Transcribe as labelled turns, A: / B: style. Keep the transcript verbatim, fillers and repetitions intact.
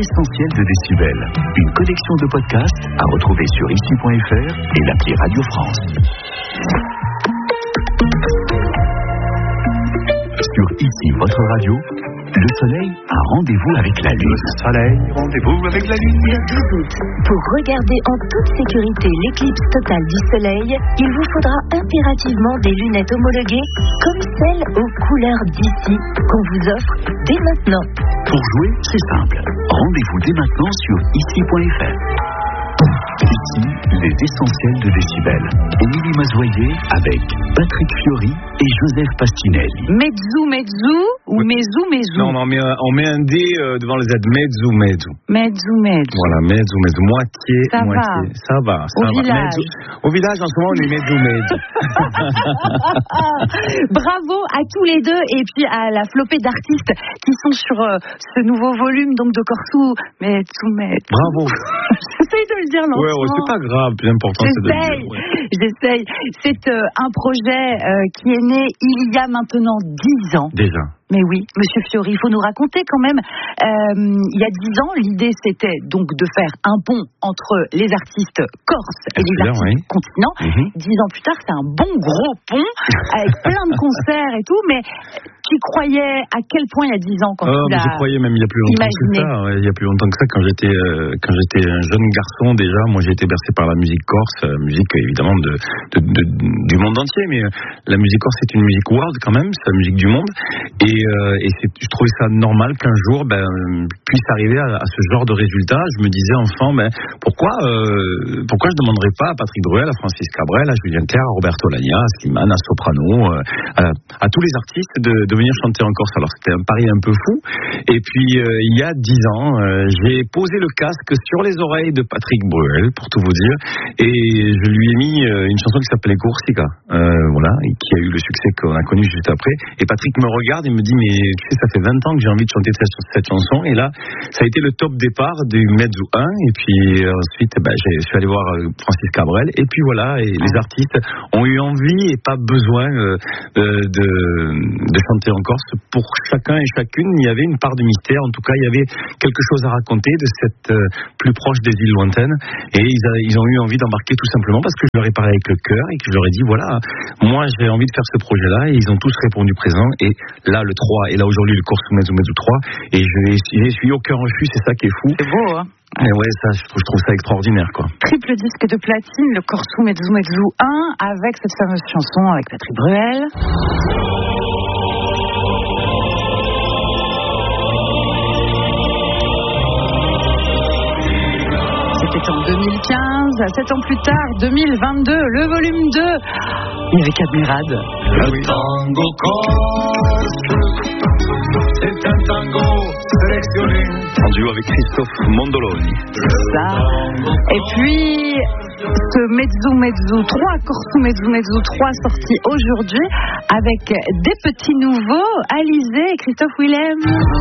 A: L'essentiel de Décibel, une collection de podcasts à retrouver sur ici point f r et l'appli Radio France. Sur Ici, votre radio, le soleil a rendez-vous avec la lune.
B: Le soleil, rendez-vous avec la lune.
C: Le douze août, pour regarder en toute sécurité l'éclipse totale du soleil, il vous faudra impérativement des lunettes homologuées comme celles aux couleurs d'ici qu'on vous offre dès maintenant.
A: Pour jouer, c'est simple. Rendez-vous dès maintenant sur ici point f r. Ici, les essentiels de Décibel. Émilie Mazoyer avec Patrick Fiori et Joseph Pastinelli.
D: Mezzu, mezzu ou
B: Oui.
D: mezzu, mezzu.
B: Non, on met, un, on met un D euh, devant les Z. Mezzu, mezzu.
D: Mezzu, mezzu.
B: Voilà, mezzu, mezzu. Moitié,
D: Ça
B: moitié.
D: va.
B: Ça va, ça
D: Au
B: va.
D: village.
B: Mezzu. Au village, en ce moment, on est mezzu, mezzu.
D: Bravo à tous les deux et puis à la flopée d'artistes qui sont sur euh, ce nouveau volume donc de Korsou. Mezzu, mezzu.
B: Bravo.
D: J'essaye de le dire lentement.
B: Ouais, ouais, c'est pas grave. Plus important, c'est de le
D: J'essaye,
B: dire. Ouais.
D: j'essaye. C'est euh, un projet euh, qui est né il y a maintenant dix ans.
B: Déjà.
D: Mais oui, Monsieur Fiori, il faut nous raconter quand même. Euh, il y a dix ans, l'idée c'était donc de faire un pont entre les artistes corses et les
B: Bien,
D: artistes
B: oui.
D: continents.
B: Mhm.
D: Dix ans plus tard, c'est un bon gros pont avec plein de concerts et tout. Mais tu croyais à quel point il y a dix ans quand
B: Oh,
D: tu
B: mais
D: l'as
B: je croyais même il y a plus longtemps
D: imaginé.
B: que ça. Ouais, il y a plus longtemps que ça, quand j'étais euh, quand j'étais un jeune garçon déjà, moi j'ai été bercé par la musique corse, euh, musique évidemment de, de, de, du monde entier, mais euh, la musique corse c'est une musique world quand même, c'est la musique du monde, et, euh, et c'est, je trouvais ça normal qu'un jour ben, puisse arriver à, à ce genre de résultat. Je me disais enfant, ben pourquoi euh, pourquoi je demanderais pas à Patrick Bruel, à Francis Cabrel, à Julien Clerc, à Roberto Lagna, à Slimane, à Soprano, euh, à, à tous les artistes de, de venir chanter en Corse. Alors c'était un pari un peu fou. Et puis euh, il y a dix ans, euh, j'ai posé le casque sur les oreilles de Patrick Bruel, pour tout vous dire, et je lui ai mis euh, une chanson qui s'appelait Corsica, euh, voilà, et qui a eu le succès qu'on a connu juste après. Et Patrick me regarde et me dit, mais tu sais, ça fait vingt ans que j'ai envie de chanter cette, cette chanson, et là, ça a été le top départ du Mezzu un, et puis euh, ensuite, ben, j'ai, je suis allé voir euh, Francis Cabrel, et puis voilà, et les artistes ont eu envie et pas besoin euh, euh, de, de chanter en Corse. Pour chacun et chacune, il y avait une part de mystère. En tout cas, il y avait quelque chose à raconter de cette euh, plus proche des îles lointaines. Et ils, a, ils ont eu envie d'embarquer tout simplement parce que je leur ai parlé avec le cœur et que je leur ai dit, voilà, moi j'ai envie de faire ce projet-là. Et ils ont tous répondu présent. Et là, le trois, et là aujourd'hui, le Corse Mezzu Mezzu trois. Et je les suis au cœur en chute, c'est ça qui est fou.
D: C'est beau, hein?
B: Et ouais, ça, je trouve, je trouve ça extraordinaire, quoi.
D: Triple disque de platine, le Korsou Mezzu Mezzu un, avec cette fameuse chanson avec Patrick Bruel. C'était en deux mille quinze, sept ans plus tard, deux mille vingt-deux, le volume deux. Il y avait Cadmerade.
B: Ah oui.
E: Tango corse, c'est un tango sélectionné.
B: En duo avec Christophe Mondoloni.
D: Ça. Et puis, ce Mezzu Mezzu trois, Korsou Mezzu Mezzu trois, sorti aujourd'hui avec des petits nouveaux, Alizé et Christophe Willem.